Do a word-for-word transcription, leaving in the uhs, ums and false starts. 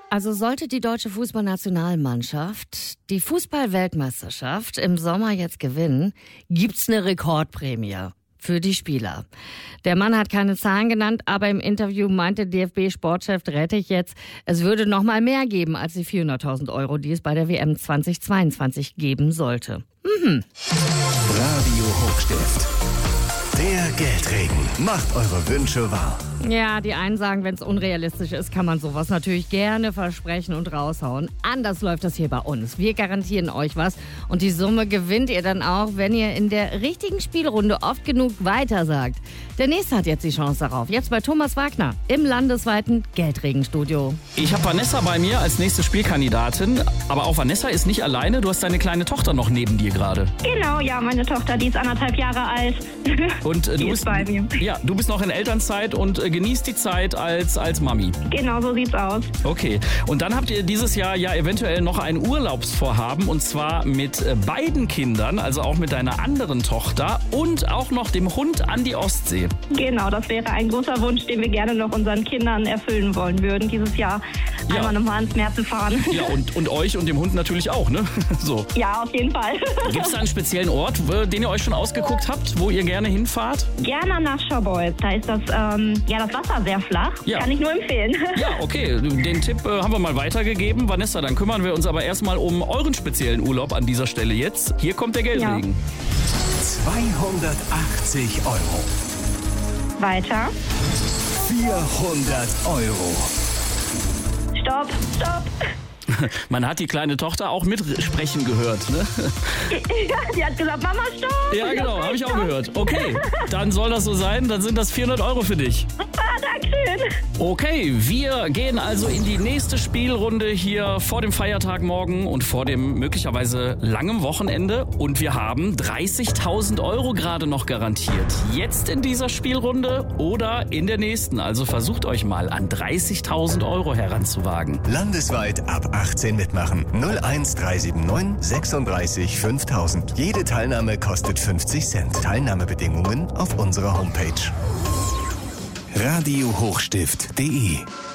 Also sollte die deutsche Fußballnationalmannschaft die Fußball-Weltmeisterschaft im Sommer jetzt gewinnen, gibt's eine Rekordprämie für die Spieler. Der Mann hat keine Zahlen genannt, aber im Interview meinte D F B-Sportchef Rettich jetzt, es würde noch mal mehr geben als die vierhunderttausend Euro, die es bei der W M zweitausendzweiundzwanzig geben sollte. Mhm. Radio Hochstift. Der Geldregen macht eure Wünsche wahr. Ja, die einen sagen, wenn es unrealistisch ist, kann man sowas natürlich gerne versprechen und raushauen. Anders läuft das hier bei uns. Wir garantieren euch was und die Summe gewinnt ihr dann auch, wenn ihr in der richtigen Spielrunde oft genug weitersagt. Der Nächste hat jetzt die Chance darauf. Jetzt bei Thomas Wagner im landesweiten Geldregenstudio. Ich habe Vanessa bei mir als nächste Spielkandidatin. Aber auch Vanessa ist nicht alleine. Du hast deine kleine Tochter noch neben dir gerade. Genau, ja, meine Tochter, die ist anderthalb Jahre alt. Und äh, du, die bist, ist bei mir. Ja, du bist noch in Elternzeit und äh, genießt die Zeit als, als Mami. Genau, so sieht's aus. Okay. Und dann habt ihr dieses Jahr ja eventuell noch ein Urlaubsvorhaben. Und zwar mit äh, beiden Kindern, also auch mit deiner anderen Tochter und auch noch dem Hund an die Ostsee. Genau, das wäre ein großer Wunsch, den wir gerne noch unseren Kindern erfüllen wollen würden, dieses Jahr ja. einmal nochmal ans Meer zu fahren. Ja, und, und euch und dem Hund natürlich auch, ne? So. Ja, auf jeden Fall. Gibt es da einen speziellen Ort, den ihr euch schon ausgeguckt habt, wo ihr gerne hinfahrt? Gerne nach Scharbeutz. Da ist das, ähm, ja, das Wasser sehr flach. Ja. Kann ich nur empfehlen. Ja, okay. Den Tipp äh, haben wir mal weitergegeben. Vanessa, dann kümmern wir uns aber erstmal um euren speziellen Urlaub an dieser Stelle jetzt. Hier kommt der Geldregen. Ja. zweihundertachtzig Euro. Weiter. vierhundert Euro. Stopp, stopp. Man hat die kleine Tochter auch mitsprechen gehört, ne? Ja, die hat gesagt, Mama, stopp. Ja, genau, habe ich auch gehört. Okay, dann soll das so sein, dann sind das vierhundert Euro für dich. Super, Dankeschön. Okay, wir gehen also in die nächste Spielrunde hier vor dem Feiertag morgen und vor dem möglicherweise langen Wochenende. Und wir haben dreißigtausend Euro gerade noch garantiert. Jetzt in dieser Spielrunde oder in der nächsten. Also versucht euch mal an dreißigtausend Euro heranzuwagen. Landesweit ab achtzehn mitmachen. null eins drei sieben neun sechsunddreißig fünftausend. Jede Teilnahme kostet fünfzig Cent. Teilnahmebedingungen auf unserer Homepage. radio hochstift punkt de